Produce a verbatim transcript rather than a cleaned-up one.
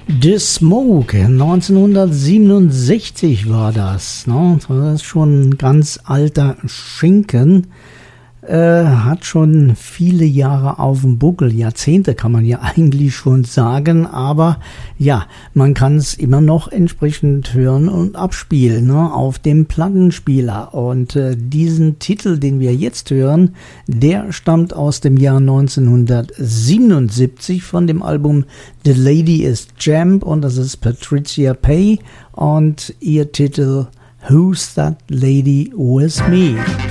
The Smoke, neunzehnhundertsiebenundsechzig war das. Ne? Das ist schon ein ganz alter Schinken. Äh, hat schon viele Jahre auf dem Buckel, Jahrzehnte kann man ja eigentlich schon sagen, aber ja, man kann es immer noch entsprechend hören und abspielen, ne, auf dem Plattenspieler. Und äh, diesen Titel, den wir jetzt hören, der stammt aus dem Jahr neunzehnhundertsiebenundsiebzig von dem Album The Lady is Jamp und das ist Patricia Pay und ihr Titel Who's That Lady With Me?